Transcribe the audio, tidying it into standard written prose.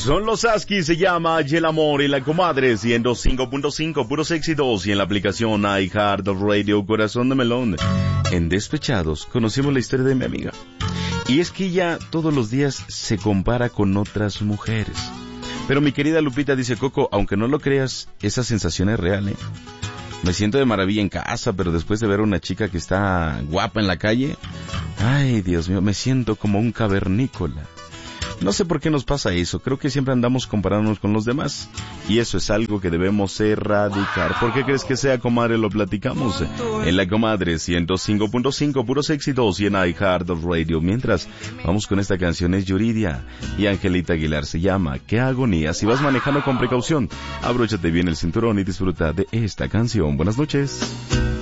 Son los Askis, se llama Y el Amor y la Comadre, 105.5, puros éxitos, y en la aplicación iHeartRadio, Corazón de Melón. En Despechados conocimos la historia de mi amiga. Y es que ella todos los días se compara con otras mujeres. Pero mi querida Lupita dice, Coco, aunque no lo creas, esa sensación es real, ¿eh? Me siento de maravilla en casa, pero después de ver a una chica que está guapa en la calle, ay, Dios mío, me siento como un cavernícola. No sé por qué nos pasa eso, creo que siempre andamos comparándonos con los demás, y eso es algo que debemos erradicar. ¿Por qué crees que sea, comadre? Lo platicamos en la Comadre 105.5, puros éxitos, y en iHeartRadio. Mientras, vamos con esta canción, es Yuridia y Angelita Aguilar, se llama Qué Agonía. Si vas manejando con precaución, abróchate bien el cinturón y disfruta de esta canción. Buenas noches.